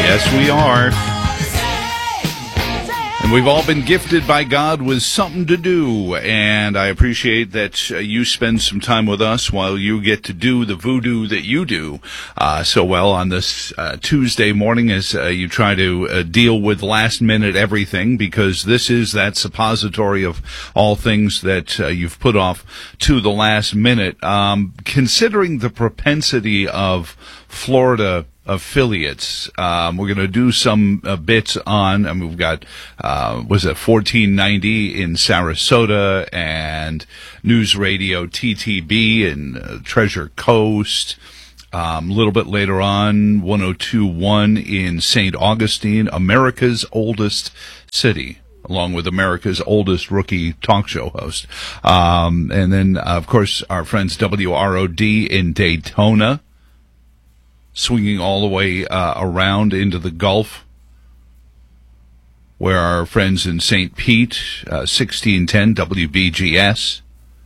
Yes, we are. And we've all been gifted by God with something to do, and I appreciate that you spend some time with us while you get to do the voodoo that you do so well on this Tuesday morning as you try to deal with last-minute everything, because this is that suppository of all things that you've put off to the last minute. Considering the propensity of Florida affiliates, we're going to do some bits on, we've got, was it 1490 in Sarasota and News Radio TTB in Treasure Coast. A little bit later on, 102.1 in St. Augustine, America's oldest city, along with America's oldest rookie talk show host. And then, of course, our friends WROD in Daytona, swinging all the way around into the Gulf, where our friends in St. Pete, 1610 WBGS,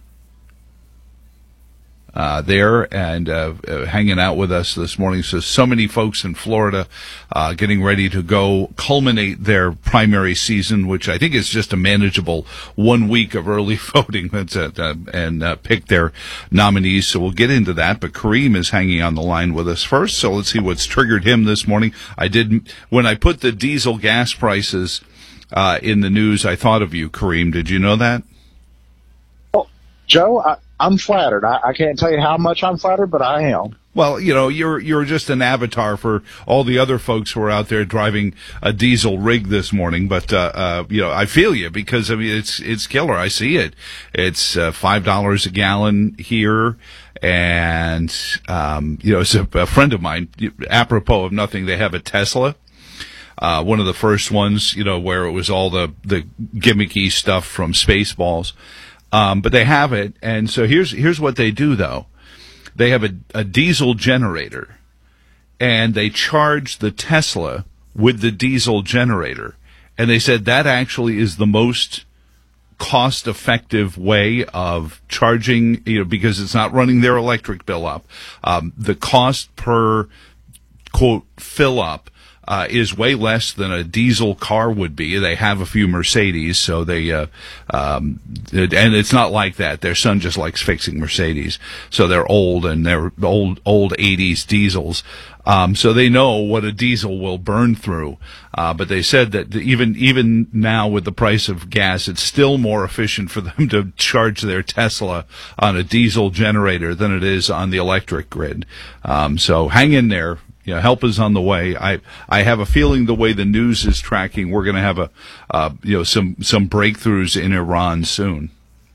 there and hanging out with us this morning. So many folks in Florida getting ready to go culminate their primary season, which I think is just a manageable 1 week of early voting, and pick their nominees. So we'll get into that. But Kareem is hanging on the line with us first. So let's see what's triggered him this morning. When I put the diesel gas prices in the news, I thought of you, Kareem. Did you know that? Well, Joe, I'm flattered. I can't tell you how much I'm flattered, but I am. Well, you know, you're just an avatar for all the other folks who are out there driving a diesel rig this morning. But you know, I feel you, because I mean it's killer. I see it. It's $5 a gallon here, and you know, it's a friend of mine. Apropos of nothing, they have a Tesla. One of the first ones, you know, where it was all the gimmicky stuff from Spaceballs. But they have it, and so here's what they do, though. They have a diesel generator, and they charge the Tesla with the diesel generator. And they said that actually is the most cost-effective way of charging, you know, because it's not running their electric bill up. The cost per, quote, fill up is way less than a diesel car would be. They have a few Mercedes, so they, and it's not like that. Their son just likes fixing Mercedes. So they're old, and they're old 80s diesels. So they know what a diesel will burn through. But they said that even now with the price of gas, it's still more efficient for them to charge their Tesla on a diesel generator than it is on the electric grid. So hang in there. Yeah, help is on the way. I have a feeling the way the news is tracking, we're going to have some breakthroughs in Iran soon.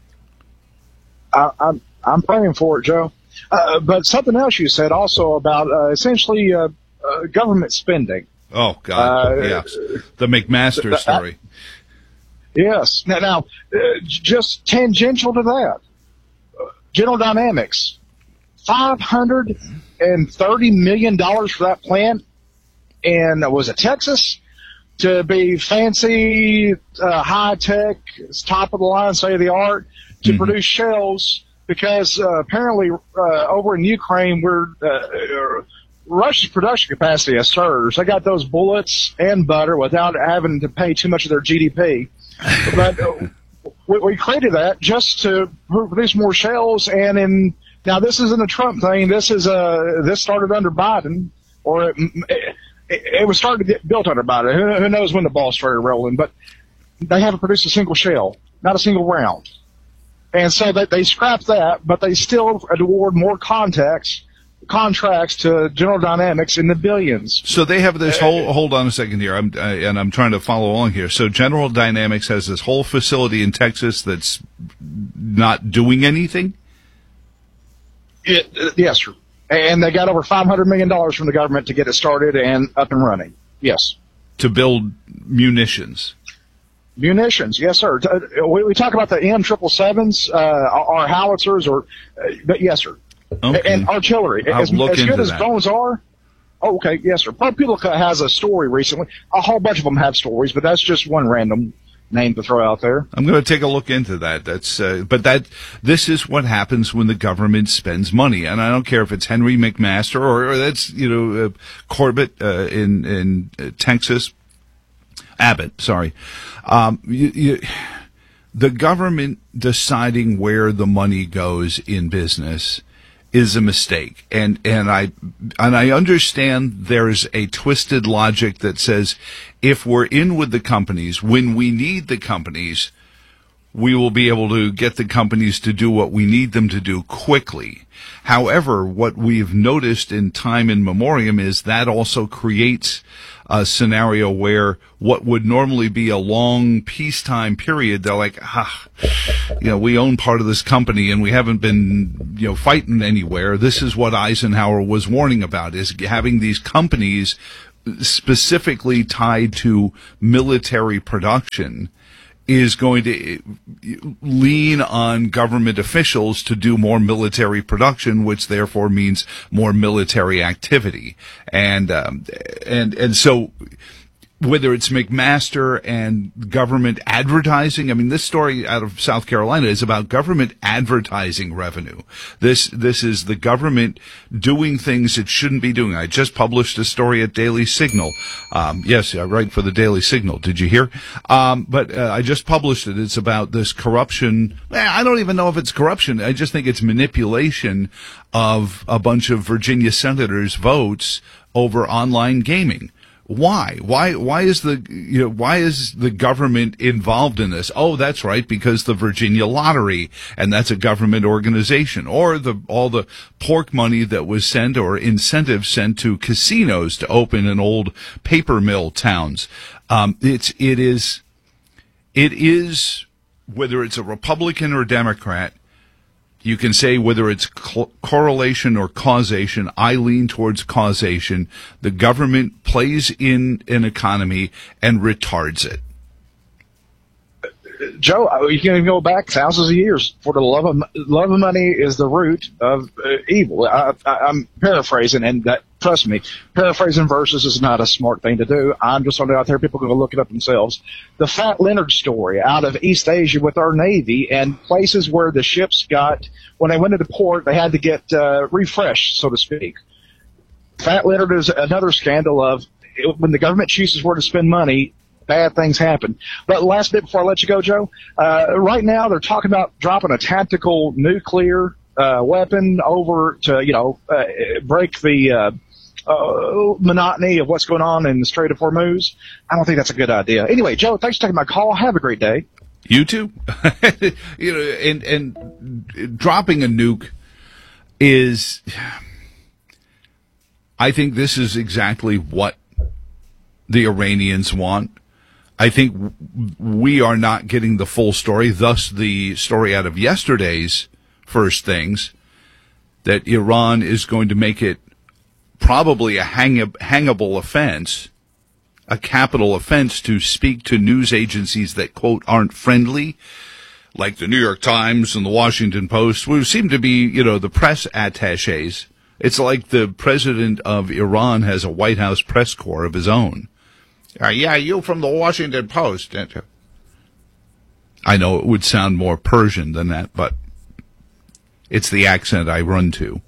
I'm praying for it, Joe. But something else you said also about essentially government spending. Oh God, yeah, the McMaster story. Yes. Now, just tangential to that, General Dynamics, $530 million for that plant, and was it Texas, to be fancy, high tech, top of the line, state of the art, to produce shells, because apparently over in Ukraine, Russia's production capacity has surged. They got those bullets and butter without having to pay too much of their GDP. But we created that just to produce more shells, and now, this isn't a Trump thing. This started under Biden, or it was started to get built under Biden. Who knows when the ball started rolling? But they haven't produced a single shell, not a single round. And so they scrapped that, but they still award more contracts to General Dynamics in the billions. So they have this hold on a second here. I'm trying to follow along here. So General Dynamics has this whole facility in Texas that's not doing anything? Yes, sir. And they got over $500 million from the government to get it started and up and running. Yes. To build munitions. Munitions, yes, sir. We talk about the M777s, our howitzers, but yes, sir. Okay. And artillery. As good as drones are. Oh, okay, yes, sir. ProPublica has a story recently. A whole bunch of them have stories, but that's just one random name to throw out there. I'm going to take a look into that. This is what happens when the government spends money, and I don't care if it's Henry McMaster or that's Corbett in Texas, Abbott. Sorry, the government deciding where the money goes in business is a mistake. And I understand there's a twisted logic that says if we're in with the companies, when we need the companies, we will be able to get the companies to do what we need them to do quickly. However, what we've noticed in time in memoriam is that also creates a scenario where what would normally be a long peacetime period, they're like, we own part of this company and we haven't been, fighting anywhere. This is what Eisenhower was warning about, is having these companies specifically tied to military production is going to lean on government officials to do more military production, which therefore means more military activity. And so whether it's McMaster and government advertising, I mean, this story out of South Carolina is about government advertising revenue. This is the government doing things it shouldn't be doing. I just published a story at Daily Signal. Yes, I write for the Daily Signal. Did you hear? But I just published it. It's about this corruption. I don't even know if it's corruption. I just think it's manipulation of a bunch of Virginia senators' votes over online gaming. Why? Why is the government involved in this? Oh, that's right, because the Virginia Lottery, and that's a government organization, or all the pork money that was sent or incentives sent to casinos to open in old paper mill towns. It is whether it's a Republican or Democrat. You can say whether it's correlation or causation. I lean towards causation. The government plays in an economy and retards it. Joe, you can go back thousands of years. For the love of money is the root of evil. I'm paraphrasing, and trust me, paraphrasing verses is not a smart thing to do. I'm just throwing it out there. People can go look it up themselves. The Fat Leonard story out of East Asia with our Navy and places where the ships when they went into port, they had to get refreshed, so to speak. Fat Leonard is another scandal of when the government chooses where to spend money, bad things happen. But last bit before I let you go, Joe, right now they're talking about dropping a tactical nuclear weapon over to, break the monotony of what's going on in the Strait of Hormuz. I don't think that's a good idea. Anyway, Joe, thanks for taking my call. Have a great day. You too. And dropping a nuke is, I think this is exactly what the Iranians want. I think we are not getting the full story, thus the story out of yesterday's First Things, that Iran is going to make it probably a hangable offense, a capital offense, to speak to news agencies that, quote, aren't friendly, like the New York Times and the Washington Post, who seem to be, the press attachés. It's like the president of Iran has a White House press corps of his own. Yeah, you from the Washington Post. I know it would sound more Persian than that, but it's the accent I run to.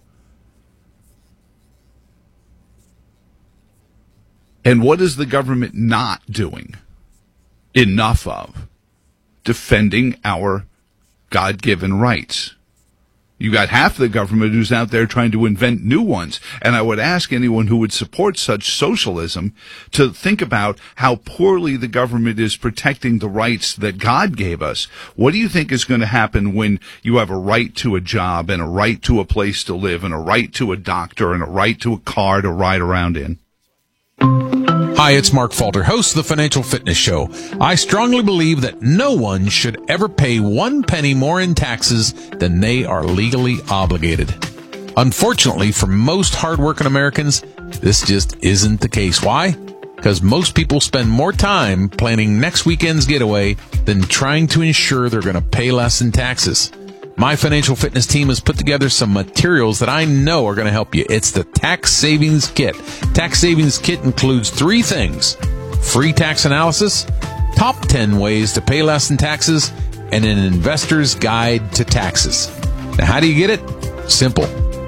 And what is the government not doing enough of? Defending our God-given rights. You got half the government who's out there trying to invent new ones. And I would ask anyone who would support such socialism to think about how poorly the government is protecting the rights that God gave us. What do you think is going to happen when you have a right to a job and a right to a place to live and a right to a doctor and a right to a car to ride around in? Hi, it's Mark Falter, host of the Financial Fitness Show. I strongly believe that no one should ever pay 1 penny more in taxes than they are legally obligated. Unfortunately, for most hardworking Americans, this just isn't the case. Why? Because most people spend more time planning next weekend's getaway than trying to ensure they're going to pay less in taxes. My financial fitness team has put together some materials that I know are going to help you. It's the Tax Savings Kit. Tax Savings Kit includes 3 things: free tax analysis, top 10 ways to pay less in taxes, and an investor's guide to taxes. Now, how do you get it? Simple.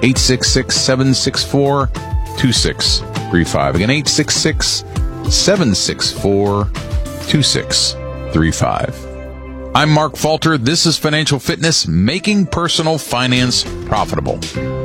866-764-2635. Again, 866-764-2635. I'm Mark Falter. This is Financial Fitness, making personal finance profitable.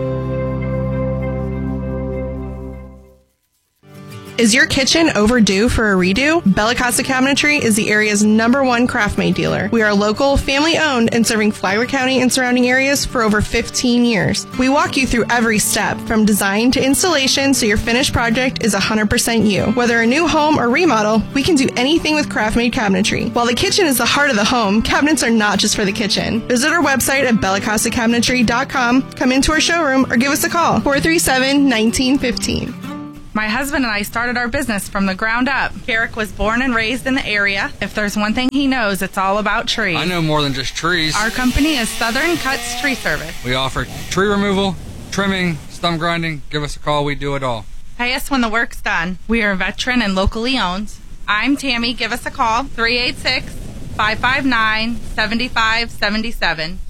Is your kitchen overdue for a redo? Bella Costa Cabinetry is the area's #1 craft-made dealer. We are local, family-owned, and serving Flagler County and surrounding areas for over 15 years. We walk you through every step, from design to installation, so your finished project is 100% you. Whether a new home or remodel, we can do anything with craft-made cabinetry. While the kitchen is the heart of the home, cabinets are not just for the kitchen. Visit our website at BellaCostaCabinetry.com, come into our showroom, or give us a call, 437-1915. My husband and I started our business from the ground up. Carrick was born and raised in the area. If there's one thing he knows, it's all about trees. I know more than just trees. Our company is Southern Cuts Tree Service. We offer tree removal, trimming, stump grinding. Give us a call. We do it all. Pay us when the work's done. We are a veteran and locally owned. I'm Tammy. Give us a call, 386-559-7577.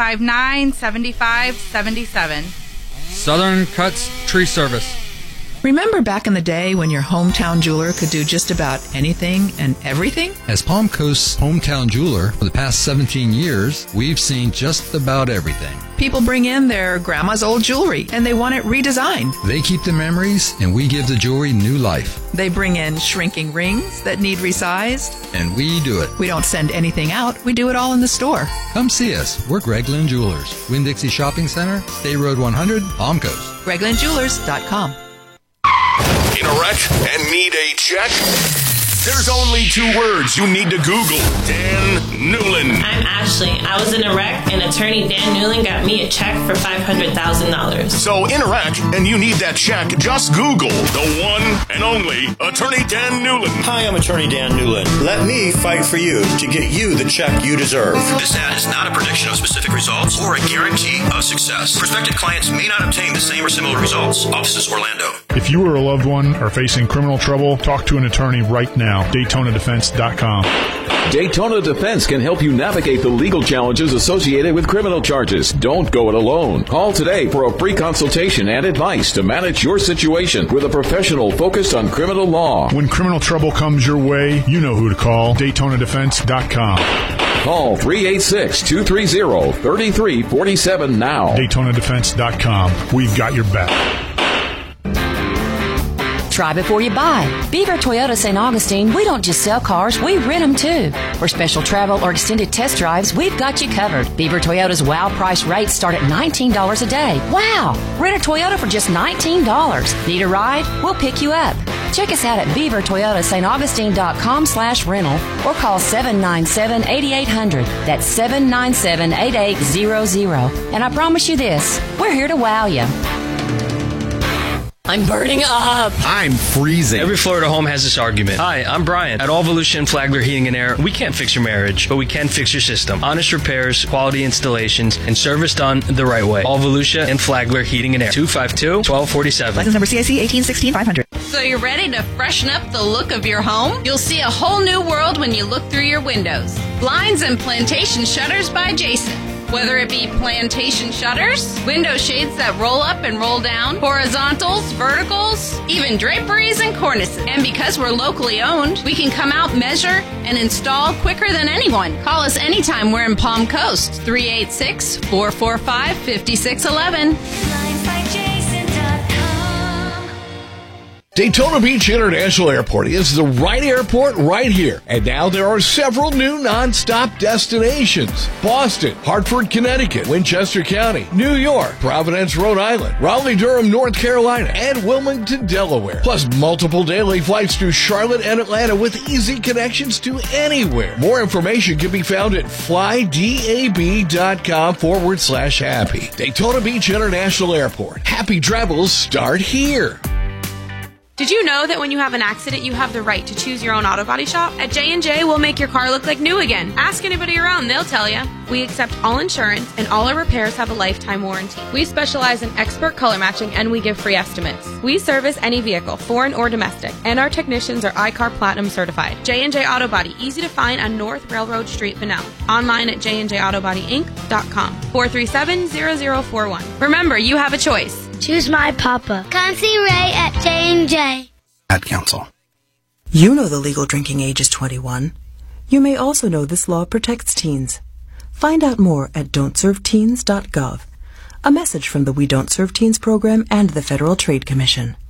559-7577. Southern Cuts Tree Service. Remember back in the day when your hometown jeweler could do just about anything and everything? As Palm Coast's hometown jeweler for the past 17 years, we've seen just about everything. People bring in their grandma's old jewelry and they want it redesigned. They keep the memories and we give the jewelry new life. They bring in shrinking rings that need resized. And we do it. We don't send anything out. We do it all in the store. Come see us. We're Greg Lynn Jewelers. Winn-Dixie Shopping Center, State Road 100, Palm Coast. GregLynnJewelers.com. In a wreck and need a check? There's only 2 words you need to Google. Dan Newlin. I'm Ashley. I was in a wreck, and attorney Dan Newlin got me a check for $500,000. So in a wreck and you need that check, just Google the one and only attorney Dan Newlin. Hi, I'm attorney Dan Newlin. Let me fight for you to get you the check you deserve. This ad is not a prediction of specific results or a guarantee of success. Prospective clients may not obtain the same or similar results. Offices Orlando. If you or a loved one are facing criminal trouble, talk to an attorney right now. DaytonaDefense.com. Daytona Defense can help you navigate the legal challenges associated with criminal charges. Don't go it alone. Call today for a free consultation and advice to manage your situation with a professional focused on criminal law. When criminal trouble comes your way, you know who to call. DaytonaDefense.com. Call 386-230-3347 now. DaytonaDefense.com. We've got your back. Try before you buy. Beaver Toyota St. Augustine, we don't just sell cars, we rent them too. For special travel or extended test drives, we've got you covered. Beaver Toyota's wow price rates start at $19 a day. Wow! Rent a Toyota for just $19. Need a ride? We'll pick you up. Check us out at BeaverToyotaSt.Augustine.com/rental or call 797-8800. That's 797-8800. And I promise you this, we're here to wow you. I'm burning up. I'm freezing. Every Florida home has this argument. Hi, I'm Brian. At All Volusia and Flagler Heating and Air, we can't fix your marriage, but we can fix your system. Honest repairs, quality installations, and service done the right way. All Volusia and Flagler Heating and Air. 252-1247. License number CIC 1816-500. So you're ready to freshen up the look of your home? You'll see a whole new world when you look through your windows. Blinds and Plantation Shutters by Jason. Whether it be plantation shutters, window shades that roll up and roll down, horizontals, verticals, even draperies and cornices. And because we're locally owned, we can come out, measure, and install quicker than anyone. Call us anytime we're in Palm Coast, 386-445-5611. Daytona Beach International Airport is the right airport right here. And now there are several new non-stop destinations. Boston, Hartford, Connecticut, Winchester County, New York, Providence, Rhode Island, Raleigh-Durham, North Carolina, and Wilmington, Delaware. Plus multiple daily flights to Charlotte and Atlanta with easy connections to anywhere. More information can be found at flydab.com/happy. Daytona Beach International Airport. Happy travels start here. Did you know that when you have an accident, you have the right to choose your own auto body shop? At J&J, we'll make your car look like new again. Ask anybody around, they'll tell you. We accept all insurance, and all our repairs have a lifetime warranty. We specialize in expert color matching, and we give free estimates. We service any vehicle, foreign or domestic, and our technicians are iCar Platinum certified. J&J Auto Body, easy to find on North Railroad Street, Bunnell. Online at jnjautobodyin.com. 437-0041. Remember, you have a choice. Choose my papa. Come see Ray at J&J. Ad Council. You know the legal drinking age is 21. You may also know this law protects teens. Find out more at don'tserveteens.gov. A message from the We Don't Serve Teens program and the Federal Trade Commission.